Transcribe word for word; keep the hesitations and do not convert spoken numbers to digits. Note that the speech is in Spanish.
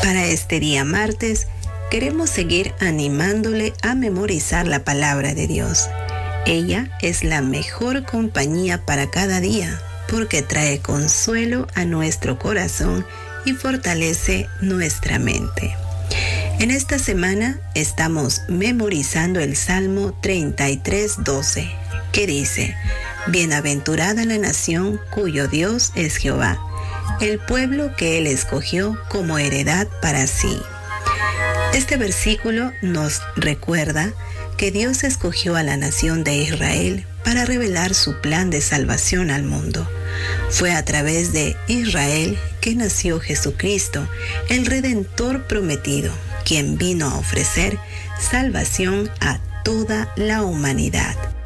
Para este día martes, queremos seguir animándole a memorizar la palabra de Dios. Ella es la mejor compañía para cada día, porque trae consuelo a nuestro corazón y fortalece nuestra mente. En esta semana estamos memorizando el Salmo treinta y tres, doce, que dice: Bienaventurada la nación cuyo Dios es Jehová, el pueblo que Él escogió como heredad para sí. Este versículo nos recuerda que Dios escogió a la nación de Israel para revelar su plan de salvación al mundo. Fue a través de Israel que nació Jesucristo, el Redentor prometido, quien vino a ofrecer salvación a toda la humanidad.